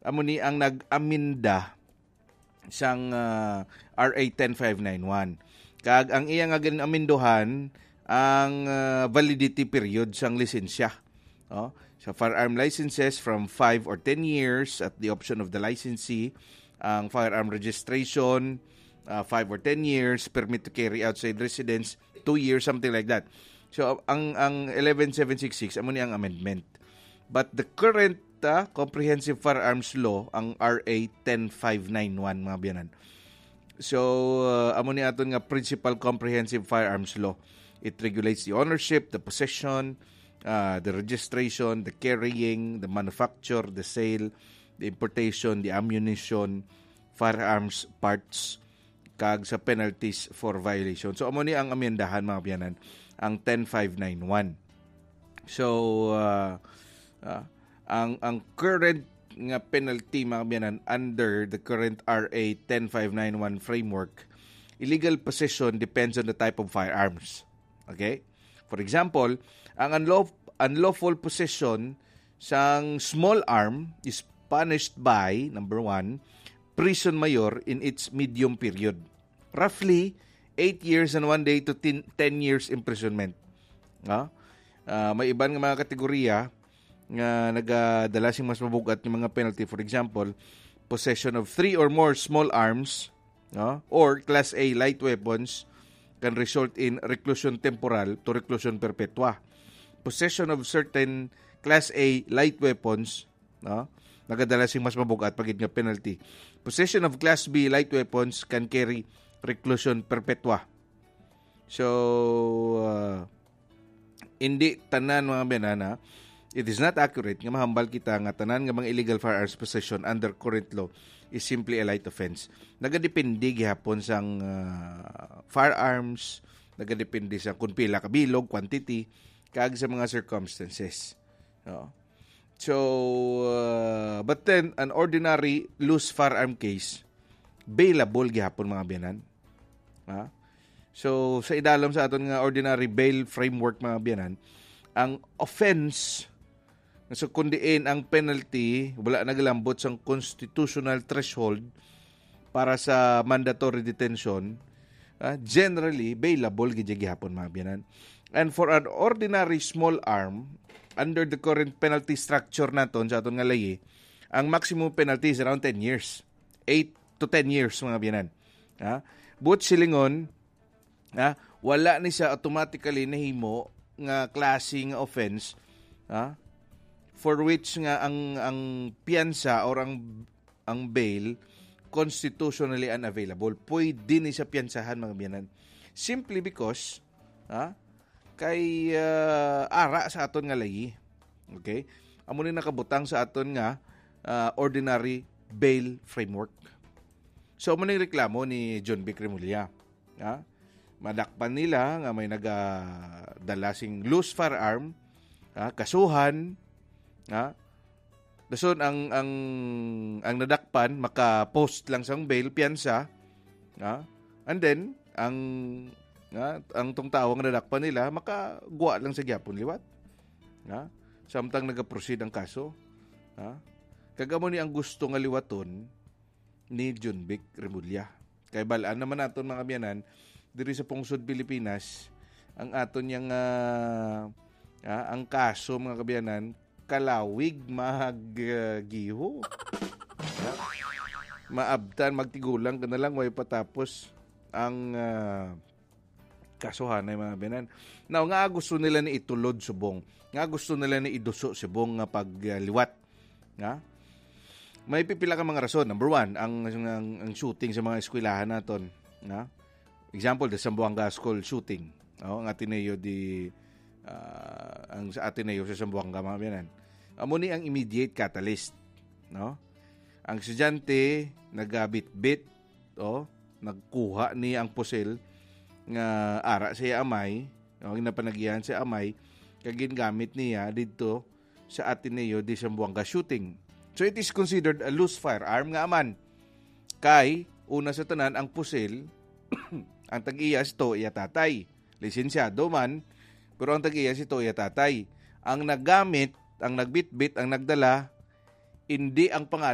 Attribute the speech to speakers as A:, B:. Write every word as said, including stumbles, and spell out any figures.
A: amo ni ang nag-aminda sang uh, R A ten five ninety-one. Kag ang iya nga ginaminduhan ang uh, validity period sang lisensya. Oh, sa firearm licenses from five or ten years at the option of the licensee. Ang firearm registration, uh, five or ten years, permit to carry outside residence, two years, something like that. So, ang ang eleven seven sixty-six, amo ni ang amendment. But the current uh, Comprehensive Firearms Law, ang R A ten five ninety-one, mga biyanan. So, uh, amo ni aton nga Principal Comprehensive Firearms Law. It regulates the ownership, the possession, uh, the registration, the carrying, the manufacture, the sale, the importation, the ammunition, firearms parts, kag sa penalties for violation. So, amo ni ang amendahan, mga biyanan, ang ten five ninety-one. So, uh, uh, ang ang current nga penalty, mga biyanan, under the current R A ten five ninety-one framework, illegal possession depends on the type of firearms. Okay? For example, ang unlawful, unlawful possession sang small arm is punished by, number one, prison mayor in its medium period. Roughly, eight years and one day to ten years imprisonment. No? Uh, may iban nga mga kategorya nga nagadala sing mas mabugat ng mga penalty. For example, possession of three or more small arms, no? Or Class A light weapons can result in reclusion temporal to reclusion perpetua. Possession of certain Class A light weapons, no? Nagadala sing mas mabugat pagid nga penalty. Possession of Class B light weapons can carry reclusion perpetua. So, uh, hindi tanan, mga banana, it is not accurate nga mahambal kita nga tanan nga mga illegal firearms possession under current law is simply a light offense. Nagadepende gihapon sang uh, firearms, nagadepende sa kung pila ka bilog, quantity, kag sa mga circumstances. No? So, uh, but then, an ordinary loose firearm case, bailable gihapon, mga biyanan. Ha? So, sa idalom sa aton nga ordinary bail framework, mga biyanan, ang offense, so kundiin ang penalty, wala naglambot sa constitutional threshold para sa mandatory detention, uh, generally, bailable gihapon, mga biyanan. And for an ordinary small arm, under the current penalty structure naton sa aton nga layi, ang maximum penalty is around ten years. eight to ten years, mga biyanan. Ha? But silingon, ha, wala ni siya automatically nahimo nga klaseng offense, ha, for which nga ang ang piyansa or ang ang bail constitutionally unavailable. Pwede ni siya piyansahan, mga biyanan. Simply because, ha, kay uh, ara sa aton nga layi. Okay? Amo ni nakabutang sa aton nga uh, ordinary bail framework. So, amo ni reklamo ni John Vic Remulla. Ha? Madakpan nila nga may nagadala sing loose firearm, ha? Kasuhan, ha? Dason ang ang ang nadakpan maka-post lang sang bail piyansa, ha? And then ang nga ang tong tawo nga nadakpan nila makagwa lang sa gyapon liwat, ha? Samtang naga-proceed ang kaso, ha? Kagamo ni ang gusto nga liwaton ni John Vic Remulla. Kay balaan naman naton, mga biyanan, diri sa pungsod Pilipinas, ang aton yang uh, uh, ang kaso, mga kabiyanan, kalawig maggiho. Uh, Maabtan, magtigulang ka na lang, way patapos ang uh, kasuhan ay, mga biyanan. Now, nga gusto nila ni itulod subong. Nga gusto nila ni iduso subong nga pagliwat. Nga? May pipila ka mga rason. Number one, ang, ang, ang shooting sa mga eskwelahan naton. Nga? Example, the Zamboanga School shooting. Oh, ang Ateneo di uh, ang sa Ateneo sa Zamboanga, mga biyanan. Amo ni ang immediate catalyst, no? Ang estudyante nagabit-bit, oh, nagkuha ni ang pusil nga ara sa amay, oh, ginapanagihan sa amay kag gingamit niya didto sa Ateneo di Zamboanga shooting. So it is considered a loose firearm nga aman. Kay una sa tanan ang pusil ang tag-iya si to iya tatay. Lisensyado man, pero ang tag-iya si to iya tatay. Ang naggamit, ang nagbitbit, ang nagdala, hindi ang pangalan